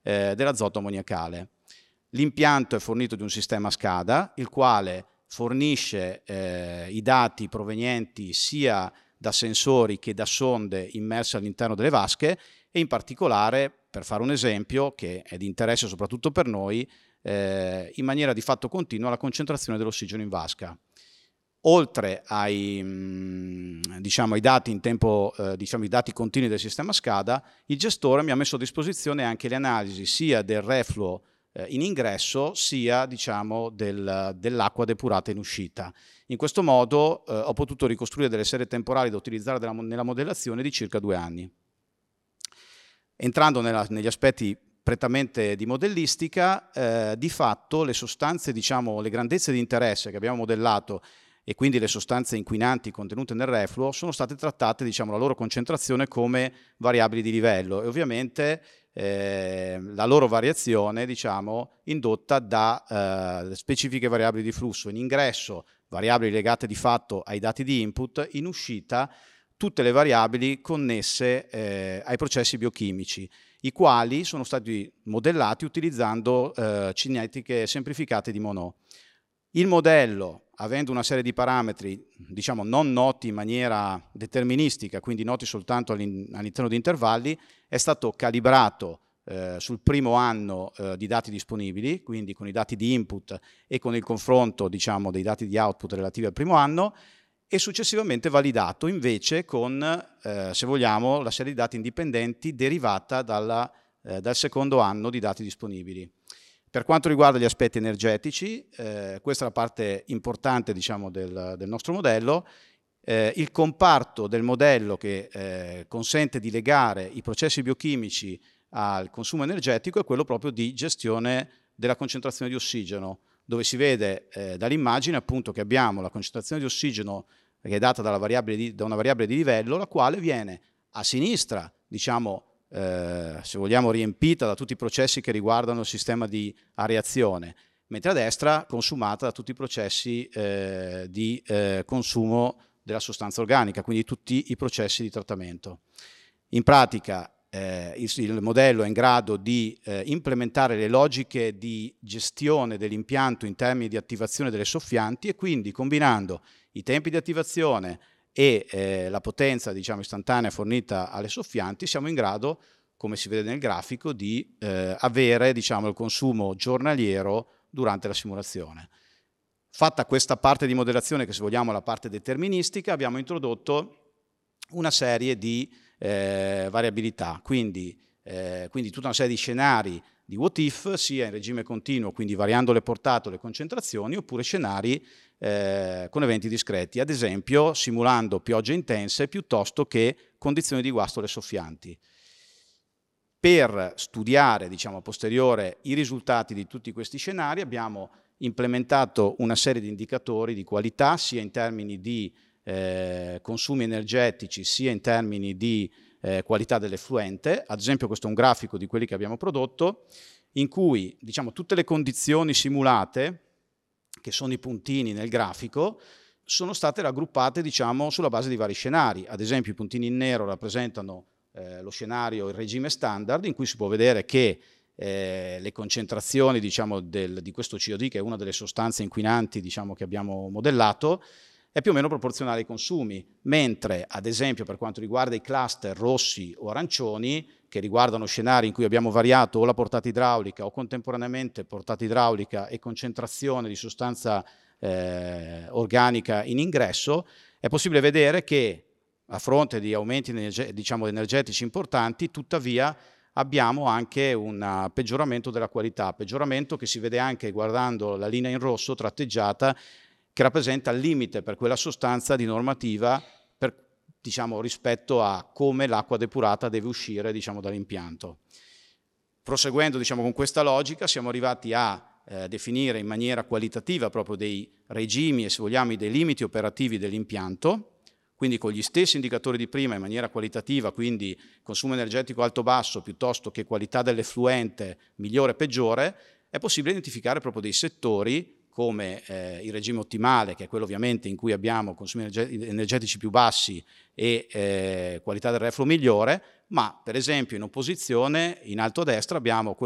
dell'azoto ammoniacale. L'impianto è fornito di un sistema SCADA, il quale fornisce i dati provenienti sia da sensori che da sonde immerse all'interno delle vasche e in particolare, per fare un esempio che è di interesse soprattutto per noi, in maniera di fatto continua la concentrazione dell'ossigeno in vasca. Oltre ai dati in tempo, i dati continui del sistema SCADA, il gestore mi ha messo a disposizione anche le analisi sia del refluo in ingresso sia dell'acqua depurata in uscita. In questo modo ho potuto ricostruire delle serie temporali da utilizzare nella modellazione di circa 2 anni. Entrando negli aspetti prettamente di modellistica, di fatto le sostanze, le grandezze di interesse che abbiamo modellato e quindi le sostanze inquinanti contenute nel refluo sono state trattate, la loro concentrazione come variabili di livello e ovviamente la loro variazione, indotta da specifiche variabili di flusso. In ingresso, variabili legate di fatto ai dati di input, in uscita tutte le variabili connesse ai processi biochimici, i quali sono stati modellati utilizzando cinetiche semplificate di Monod. Il modello, avendo una serie di parametri, non noti in maniera deterministica, quindi noti soltanto all'interno di intervalli, è stato calibrato sul primo anno di dati disponibili, quindi con i dati di input e con il confronto, dei dati di output relativi al primo anno, e successivamente validato invece con, se vogliamo, la serie di dati indipendenti derivata dal secondo anno di dati disponibili. Per quanto riguarda gli aspetti energetici, questa è la parte importante del nostro modello. Il comparto del modello che consente di legare i processi biochimici al consumo energetico è quello proprio di gestione della concentrazione di ossigeno, dove si vede dall'immagine appunto che abbiamo la concentrazione di ossigeno che è data da una variabile di livello, la quale viene a sinistra, se vogliamo, riempita da tutti i processi che riguardano il sistema di areazione, mentre a destra consumata da tutti i processi di consumo della sostanza organica, quindi tutti i processi di trattamento. In pratica il modello è in grado di implementare le logiche di gestione dell'impianto in termini di attivazione delle soffianti e quindi combinando i tempi di attivazione e la potenza istantanea fornita alle soffianti siamo in grado, come si vede nel grafico, di avere il consumo giornaliero durante la simulazione. Fatta questa parte di modellazione, che se vogliamo è la parte deterministica, abbiamo introdotto una serie di variabilità, quindi tutta una serie di scenari di what if, sia in regime continuo, quindi variando le portate o le concentrazioni, oppure scenari con eventi discreti, ad esempio simulando piogge intense piuttosto che condizioni di guasto alle soffianti. Per studiare a posteriore i risultati di tutti questi scenari abbiamo implementato una serie di indicatori di qualità sia in termini di consumi energetici sia in termini di qualità dell'effluente. Ad esempio questo è un grafico di quelli che abbiamo prodotto in cui tutte le condizioni simulate, che sono i puntini nel grafico, sono state raggruppate sulla base di vari scenari. Ad esempio i puntini in nero rappresentano lo scenario, il regime standard, in cui si può vedere che le concentrazioni di questo COD, che è una delle sostanze inquinanti che abbiamo modellato, è più o meno proporzionale ai consumi, mentre ad esempio per quanto riguarda i cluster rossi o arancioni, che riguardano scenari in cui abbiamo variato o la portata idraulica o contemporaneamente portata idraulica e concentrazione di sostanza organica in ingresso, è possibile vedere che a fronte di aumenti energetici importanti, tuttavia abbiamo anche un peggioramento della qualità, peggioramento che si vede anche guardando la linea in rosso tratteggiata, che rappresenta il limite per quella sostanza di normativa rispetto a come l'acqua depurata deve uscire dall'impianto. Proseguendo con questa logica siamo arrivati a definire in maniera qualitativa proprio dei regimi e se vogliamo dei limiti operativi dell'impianto, quindi con gli stessi indicatori di prima in maniera qualitativa, quindi consumo energetico alto-basso piuttosto che qualità dell'effluente migliore e peggiore, è possibile identificare proprio dei settori come il regime ottimale, che è quello ovviamente in cui abbiamo consumi energetici più bassi e qualità del refluo migliore, ma per esempio in opposizione in alto a destra abbiamo